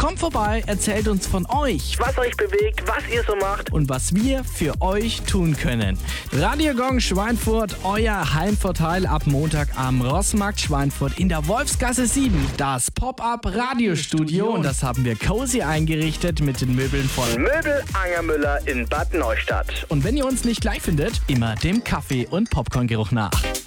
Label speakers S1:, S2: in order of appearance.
S1: Kommt vorbei, erzählt uns von euch,
S2: Was euch bewegt, was ihr so macht.
S1: und was wir für euch tun können. Radio Gong Schweinfurt, euer Heimvorteil ab Montag am Rossmarkt Schweinfurt in der Wolfsgasse 7. Das Pop-Up-Radiostudio, und das haben wir cozy eingerichtet mit den Möbeln von
S2: Möbel Angermüller in Bad Neustadt.
S1: Und wenn ihr uns nicht gleich findet, immer dem Kaffee- und Popcorngeruch nach.